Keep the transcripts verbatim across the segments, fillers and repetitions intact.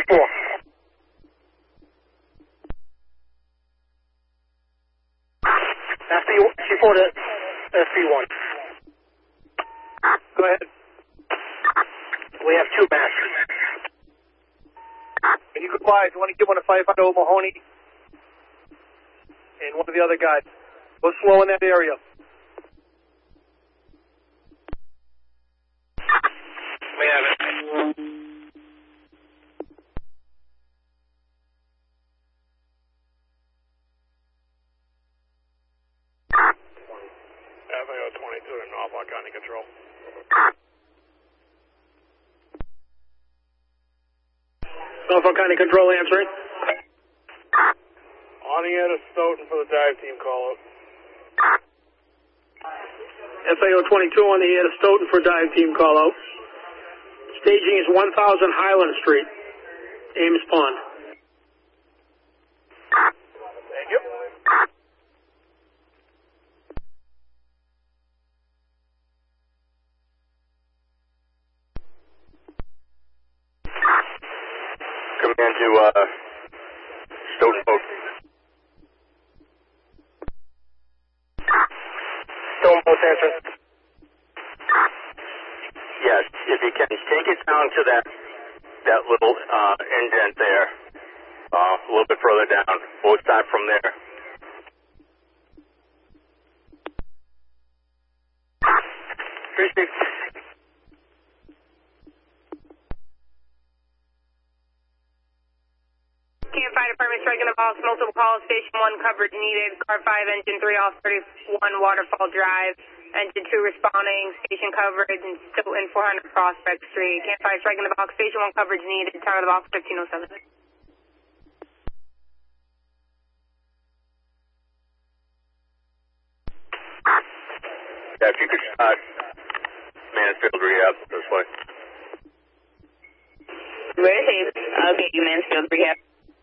four. S B four to S B one. Go ahead. We have two masters. Can you comply if you want to give one to firefighter O'Mahony and one of the other guys? Go slow in that area. We have it. F A O twenty-two to Norfolk County Control. Norfolk County Control answering. On the air to Stoughton for the dive team call out. F A O twenty-two on the air to Stoughton for dive team call out. Staging is one thousand Highland Street, Ames Pond. Thank you. Command to uh, Stoughton boat. Stoughton boat answering. Yes, if you can take it down to that that little uh, indent there, uh, a little bit further down. We'll start from there. Appreciate it. Camp Fire Department's regular box, multiple calls, station one coverage needed, car five, engine three off thirty-one Waterfall Drive, engine two responding, station coverage, and still in four hundred Prospect Street. Camp Fire's regular box, station one coverage needed, time of the box fifteen oh seven. Yeah, if you could start Mansfield Rehab this way. Where's Abe? I'll get you Mansfield Rehab.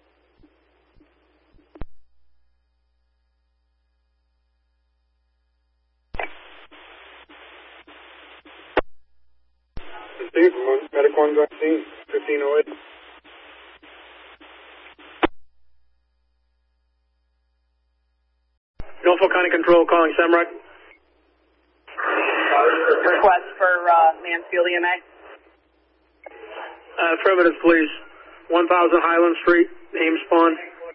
Steve, Medic one vaccine, fifteen oh eight. Norfolk County Control calling Semrec. Request for uh, Mansfield E M A. Uh, affirmative, please. one thousand Highland Street, Ames Pond.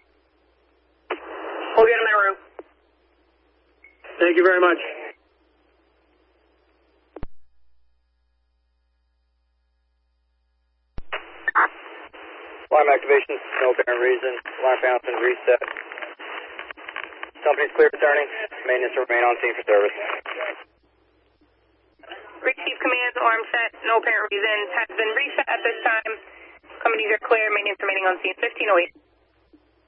We'll get him en route. Thank you very much. Alarm activation, no apparent reason. Alarm bounce and reset. Company's clear returning. Maintenance will remain on scene for service. Receive command, alarm set, no apparent reason, has been reset at this time. Companies are clear, maintenance remaining on scene fifteen oh eight.